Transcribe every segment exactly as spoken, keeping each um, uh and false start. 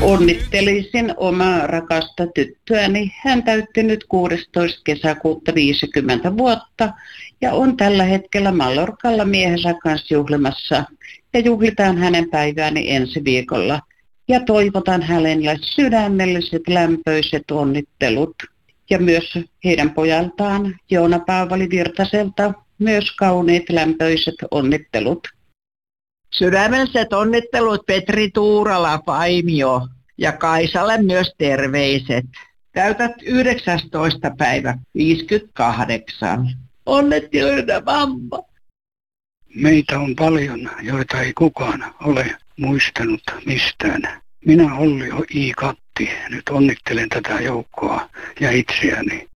Onnittelisin omaa rakasta tyttöäni. Hän täytti nyt kuudestoista kesäkuuta viisikymmentä vuotta ja on tällä hetkellä Mallorcalla miehensä kanssa juhlimassa. Ja juhlitaan hänen päivääni ensi viikolla. Ja toivotan hänelle sydämelliset lämpöiset onnittelut. Ja myös heidän pojaltaan Joona Paavali Virtaselta myös kauniit lämpöiset onnittelut. Sydämelliset onnittelut Petri Tuurala Paimio ja Kaisalle myös terveiset. Täytät yhdeksästoista päivä viisikymmentäkahdeksan. Onnitteluita mamma. Meitä on paljon, joita ei kukaan ole muistanut mistään. Minä Olli I. Katti nyt onnittelen tätä joukkoa ja itseäni.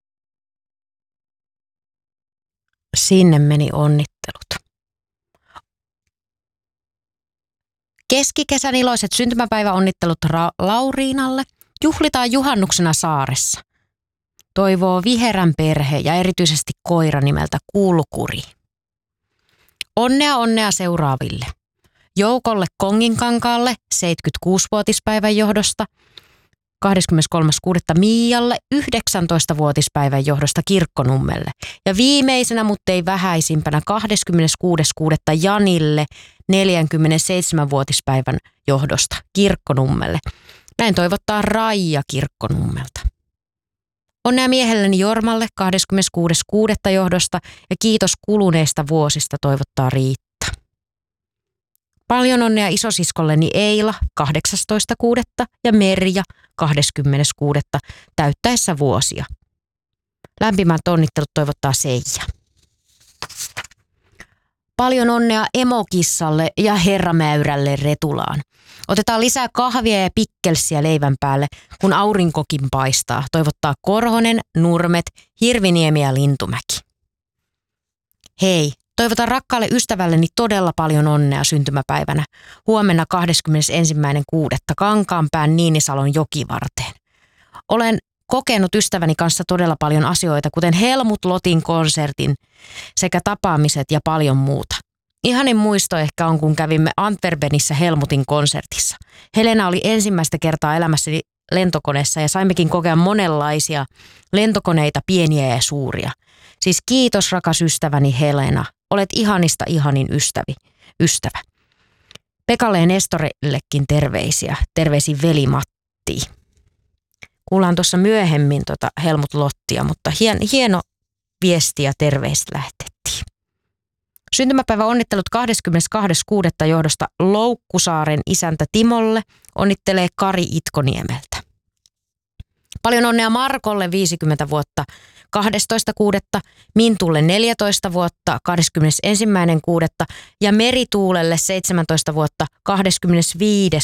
Sinne meni onnittelut. Keskikesän iloiset syntymäpäiväonnittelut Ra- Lauriinalle. Juhlitaan juhannuksena saaressa. Toivoo Viherän perhe ja erityisesti koira nimeltä Kulkuri. Onnea onnea seuraaville. Joukolle Konginkankaalle seitsemänkymmentäkuusi-vuotispäivän johdosta. kahdeskymmeneskolmas kuudetta Miialle yhdeksäntoista-vuotispäivän johdosta Kirkkonummelle. Ja viimeisenä, mutta ei vähäisimpänä, kahdeskymmeneskuudes kuudetta Janille neljäkymmentäseitsemän-vuotispäivän johdosta Kirkkonummelle. Näin toivottaa Raija Kirkkonummelta. Onnea miehelleni Jormalle kahdeskymmeneskuudes kuudetta johdosta ja kiitos kuluneista vuosista toivottaa Riitta. Paljon onnea isosiskolleni Eila kahdeksastoista kuudetta ja Merja kahdeskymmenes kuudetta täyttäessä vuosia. Lämpimät onnittelut toivottaa Seija. Paljon onnea emokissalle ja herramäyrälle Retulaan. Otetaan lisää kahvia ja pikkelsiä leivän päälle, kun aurinkokin paistaa. Toivottaa Korhonen, Nurmet, Hirviniemi ja Lintumäki. Hei, toivotan rakkaalle ystävälleni todella paljon onnea syntymäpäivänä. Huomenna kahdeskymmenesensimmäinen kuudetta Kankaanpään Niinisalon jokivarteen. Olen kokenut ystäväni kanssa todella paljon asioita, kuten Helmut Lotin konsertin sekä tapaamiset ja paljon muuta. Ihanin muisto ehkä on, kun kävimme Antwerpenissä Helmutin konsertissa. Helena oli ensimmäistä kertaa elämässäni lentokoneessa ja saimmekin kokea monenlaisia lentokoneita, pieniä ja suuria. Siis kiitos rakas ystäväni Helena, olet ihanista ihanin ystävi, ystävä. Pekalle ja Nestorillekin terveisiä, terveisin veli Matti. Kuullaan tuossa myöhemmin tota Helmut Lottia, mutta hien, hieno viesti ja terveistä lähetettiin. Syntymäpäivä onnittelut kahdeskymmenestoinen kuudetta johdosta Loukkusaaren isäntä Timolle, onnittelee Kari Itkoniemeltä. Paljon onnea Markolle viisikymmentä vuotta kahdestoista kuudetta, Mintulle neljätoista vuotta kahdeskymmenesensimmäinen kuudetta ja Merituulelle seitsemäntoista vuotta kahdeskymmenesviides